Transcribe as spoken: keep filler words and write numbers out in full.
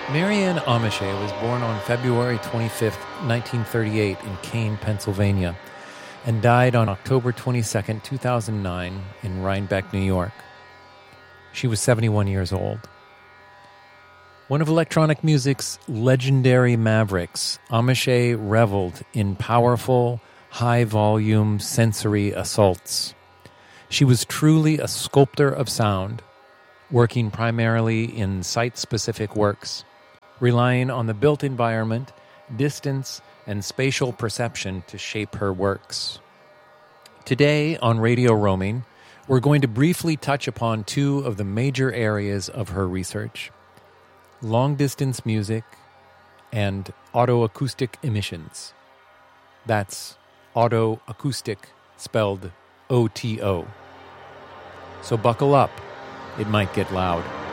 Marianne Amiche was born on February twenty-fifth, nineteen thirty-eight in Kane, Pennsylvania, and died on October twenty-second, two thousand nine in Rhinebeck, New York. She was seventy-one years old. One of electronic music's legendary mavericks, Amiche reveled in powerful, high-volume sensory assaults. She was truly a sculptor of sound, working primarily in site-specific works, relying on the built environment, distance, and spatial perception to shape her works. Today on Radio Roaming, we're going to briefly touch upon two of the major areas of her research: long-distance music and autoacoustic emissions. That's autoacoustic, spelled O T O. So buckle up, it might get loud.